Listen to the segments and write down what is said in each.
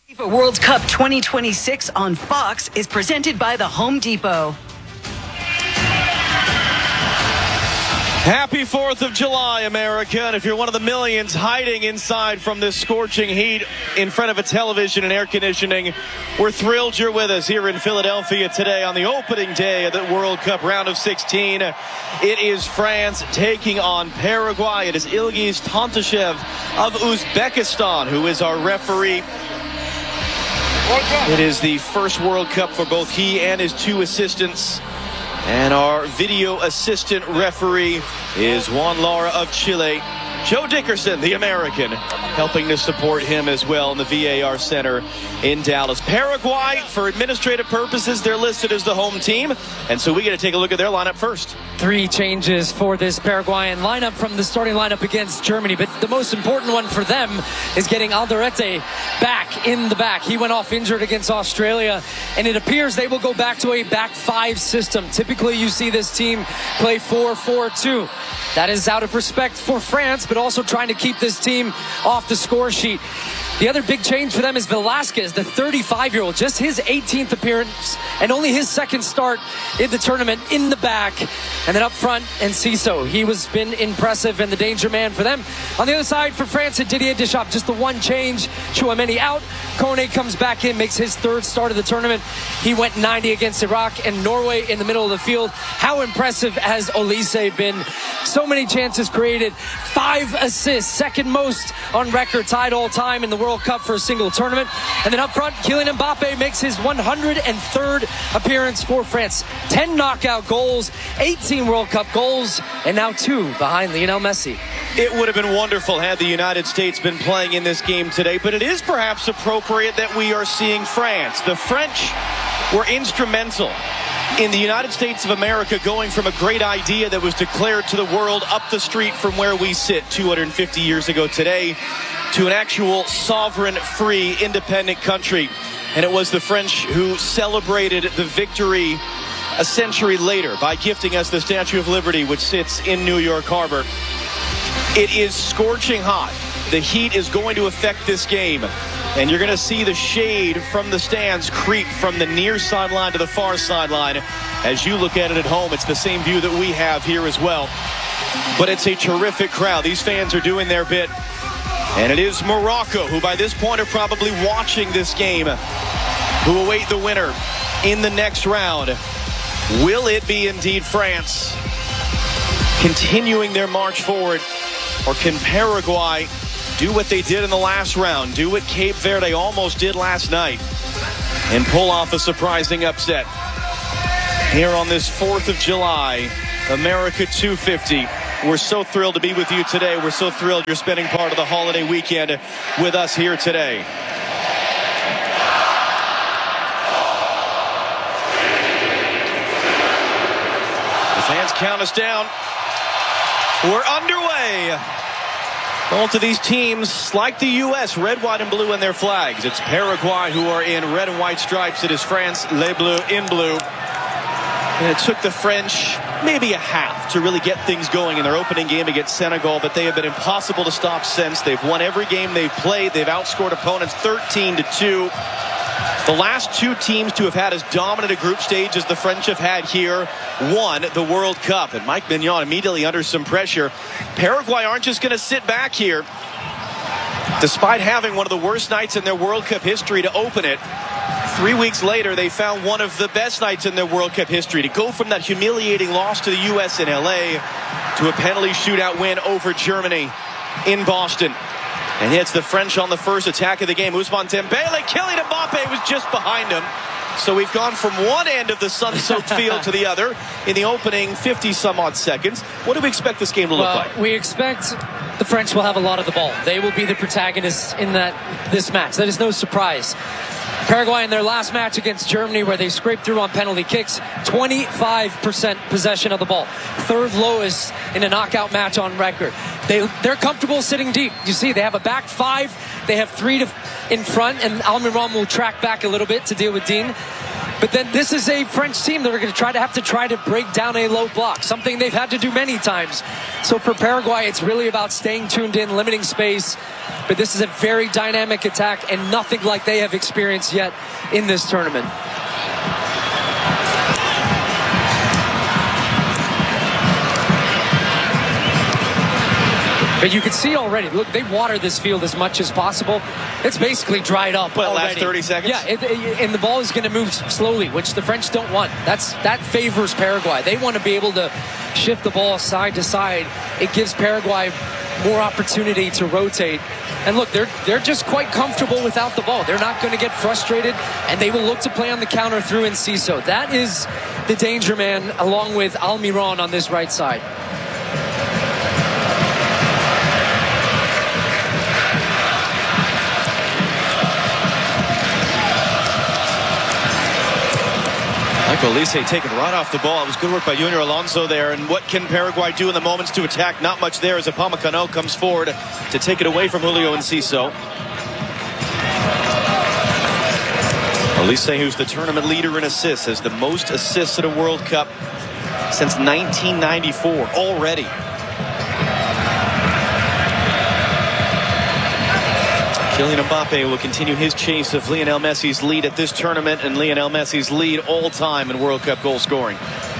FIFA World Cup 2026 on Fox is presented by the Home Depot. Happy 4th of July, America. And if you're one of the millions hiding inside from this scorching heat in front of a television and air conditioning, we're thrilled you're with us here in Philadelphia today on the opening day of the World Cup round of 16. It is France taking on Paraguay. It is Ilgiz Tantashev of Uzbekistan who is our referee. It is the first World Cup for both he and his two assistants. And our video assistant referee is Juan Lara of Chile. Joe Dickerson, the American, helping to support him as well in the VAR Center in Dallas. Paraguay, for administrative purposes, they're listed as the home team. And so we get to take a look at their lineup first. 3 changes for this Paraguayan lineup from the starting lineup against Germany. But the most important one for them is getting Alderete back in the back. He went off injured against Australia. And it appears they will go back to a back 5 system. Typically, you see this team play 4-4-2. That is out of respect for France, but also trying to keep this team off the score sheet. The other big change for them is Velasquez, the 35-year-old, just his 18th appearance and only his second start in the tournament in the back. And then up front, Enciso. He was been impressive and the danger man for them. On the other side for France, Didier Deschamps, just the one change. Chouameni out. Kone comes back in, makes his 3rd start of the tournament. He went 90 against Iraq and Norway in the middle of the field. How impressive has Olise been? So many chances created. 5 assists, second most on record, tied all time in the World Cup for a single tournament. And then up front, Kylian Mbappe makes his 103rd appearance for France. 10 knockout goals, 18 World Cup goals, and now 2 behind Lionel Messi. It would have been wonderful had the United States been playing in this game today, but it is perhaps appropriate that we are seeing France. The French were instrumental in the United States of America going from a great idea that was declared to the world up the street from where we sit 250 years ago today to an actual sovereign, free, independent country. And it was the French who celebrated the victory a century later by gifting us the Statue of Liberty, which sits in New York Harbor. It is scorching hot. The heat is going to affect this game. And you're going to see the shade from the stands creep from the near sideline to the far sideline. As you look at it at home, it's the same view that we have here as well. But it's a terrific crowd. These fans are doing their bit. And it is Morocco, who by this point are probably watching this game, who await the winner in the next round. Will it be indeed France continuing their march forward? Or can Paraguay do what they did in the last round, do what Cape Verde almost did last night, and pull off a surprising upset? Here on this 4th of July, America 250. We're so thrilled to be with you today. We're so thrilled you're spending part of the holiday weekend with us here today. The fans count us down. We're underway. Both of these teams, like the U.S., red, white, and blue in their flags. It's Paraguay who are in red and white stripes. It is France, les bleus, in blue. And it took the French maybe a half to really get things going in their opening game against Senegal, but they have been impossible to stop since. They've won every game they've played. They've outscored opponents 13-2. The last 2 teams to have had as dominant a group stage as the French have had here won the World Cup. And Mike Mignon immediately under some pressure. Paraguay aren't just going to sit back here. Despite having one of the worst nights in their World Cup history to open it, 3 weeks later, they found one of the best nights in their World Cup history to go from that humiliating loss to the U.S. in L.A. to a penalty shootout win over Germany in Boston. And it's the French on the first attack of the game. Ousmane Dembele, Kylian Mbappe was just behind him. So we've gone from one end of the sun-soaked field to the other in the opening 50-some-odd seconds. What do we expect this game to look like? We expect the French will have a lot of the ball. They will be the protagonists in this match. That is no surprise. Paraguay in their last match against Germany, where they scraped through on penalty kicks, 25% possession of the ball. 3rd lowest in a knockout match on record. They're comfortable sitting deep. You see, they have a back 5. They have 3 in front, and Almiron will track back a little bit to deal with Dean. But then this is a French team that are going to have to break down a low block, something they've had to do many times. So for Paraguay, it's really about staying tuned in, limiting space. But this is a very dynamic attack and nothing like they have experienced yet in this tournament. But you can see already, look, they water this field as much as possible. It's basically dried up already. Last 30 seconds? Yeah, and the ball is going to move slowly, which the French don't want. That favors Paraguay. They want to be able to shift the ball side to side. It gives Paraguay more opportunity to rotate. And look, they're just quite comfortable without the ball. They're not going to get frustrated, and they will look to play on the counter through Enciso. That is the danger man, along with Almiron on this right side. Michael Olise taken right off the ball. It was good work by Junior Alonso there. And what can Paraguay do in the moments to attack? Not much there as Upamecano comes forward to take it away from Julio Enciso. Olise, who's the tournament leader in assists, has the most assists at a World Cup since 1994 already. Kylian Mbappe will continue his chase of Lionel Messi's lead at this tournament and Lionel Messi's lead all time in World Cup goal scoring.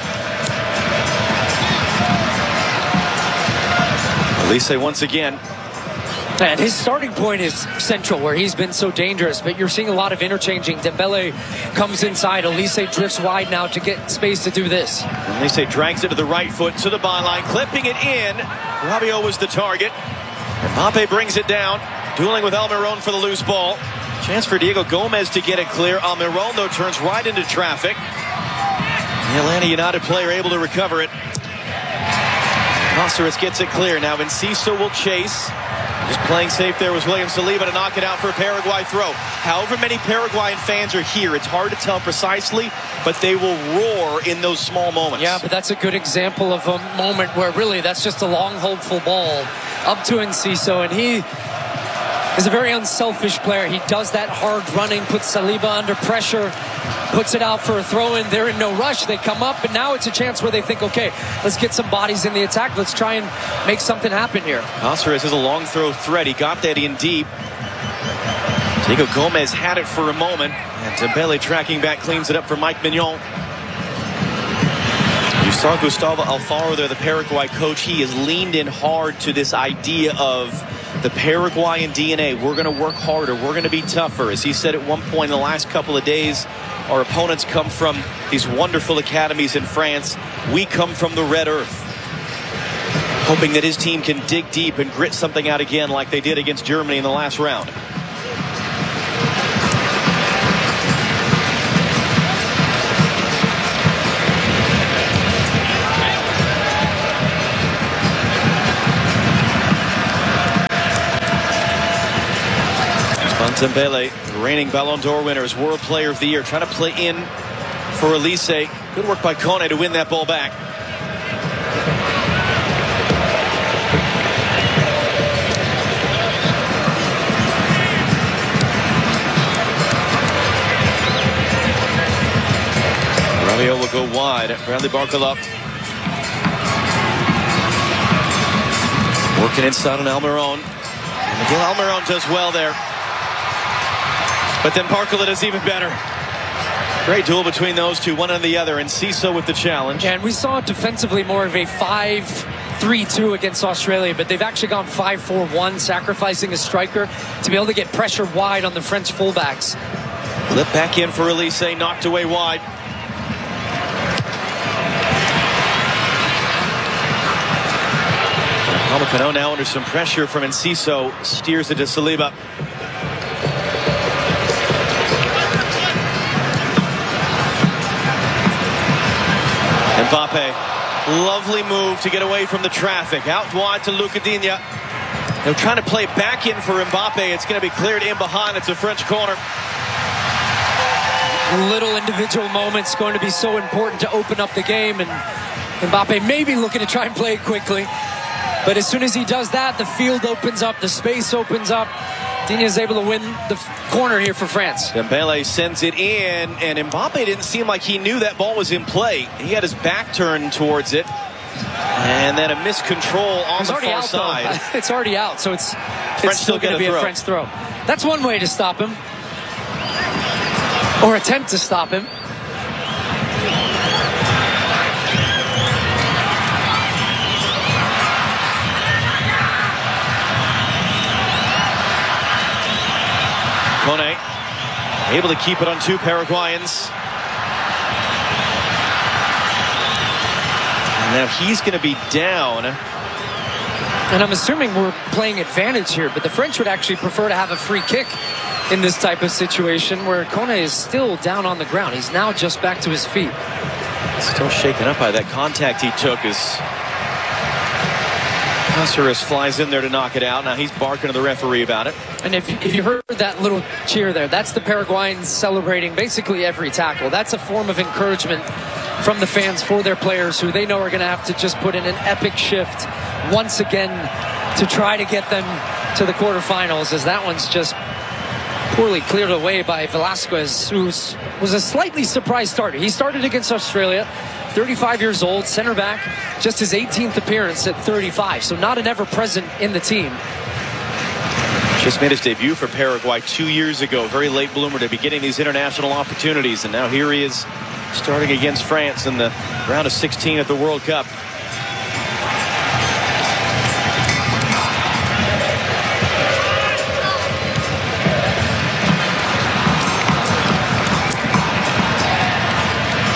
Olise once again. And his starting point is central, where he's been so dangerous, but you're seeing a lot of interchanging. Dembele comes inside. Olise drifts wide now to get space to do this. Olise drags it to the right foot to the byline, clipping it in. Rabiot was the target. Mbappe brings it down. Dueling with Almiron for the loose ball. Chance for Diego Gomez to get it clear. Almiron, though, turns right into traffic. The Atlanta United player able to recover it. Cáceres gets it clear. Now Enciso will chase. Just playing safe there was William Saliba to knock it out for a Paraguay throw. However many Paraguayan fans are here, it's hard to tell precisely, but they will roar in those small moments. Yeah, but that's a good example of a moment where really that's just a long, hopeful ball up to Enciso, and he is a very unselfish player. He does that hard running, puts Saliba under pressure, puts it out for a throw-in. They're in no rush. They come up, and now it's a chance where they think, okay, let's get some bodies in the attack. Let's try and make something happen here. Cáceres has a long throw threat. He got that in deep. Diego Gomez had it for a moment, and Dembele tracking back cleans it up for Mike Mignon. You saw Gustavo Alfaro there, the Paraguay coach. He has leaned in hard to this idea of the Paraguayan DNA. We're going to work harder. We're going to be tougher. As he said at one point in the last couple of days, our opponents come from these wonderful academies in France. We come from the Red Earth. Hoping that his team can dig deep and grit something out again like they did against Germany in the last round. Dembele, reigning Ballon d'Or winners, World Player of the Year, trying to play in for Olise. Good work by Kone to win that ball back. Rabiot will go wide. Bradley Barcola working inside on Almiron. And Miguel Almiron does well there. But then Barcola does even better. Great duel between those two, one and the other. And Enciso with the challenge. And we saw defensively more of a 5-3-2 against Australia, but they've actually gone 5-4-1, sacrificing a striker to be able to get pressure wide on the French fullbacks. Flip back in for Olise, knocked away wide. Upamecano now under some pressure from Enciso, steers it to Saliba. Mbappe, lovely move to get away from the traffic. Out wide to Luca Digne. They're trying to play back in for Mbappe. It's going to be cleared in behind. It's a French corner. Little individual moments going to be so important to open up the game, and Mbappe may be looking to try and play it quickly. But as soon as he does that, the field opens up, the space opens up, Digne is able to win the corner here for France. Dembele sends it in, and Mbappe didn't seem like he knew that ball was in play. He had his back turned towards it, and then a miscontrol on the far side. It's already out, so it's still going to be a French throw. That's one way to stop him, or attempt to stop him. Kone able to keep it on 2 Paraguayans. And now he's going to be down. And I'm assuming we're playing advantage here, but the French would actually prefer to have a free kick in this type of situation where Kone is still down on the ground. He's now just back to his feet. Still shaken up by that contact he took as Caceres flies in there to knock it out. Now he's barking to the referee about it. And if you heard that little cheer there, that's the Paraguayans celebrating basically every tackle. That's a form of encouragement from the fans for their players who they know are going to have to just put in an epic shift once again to try to get them to the quarterfinals, as that one's just poorly cleared away by Velasquez, who was a slightly surprise starter. He started against Australia, 35 years old, center back, just his 18th appearance at 35, so not an ever-present in the team. Just made his debut for Paraguay 2 years ago. Very late bloomer to be getting these international opportunities, and now here he is starting against France in the round of 16 at the World Cup.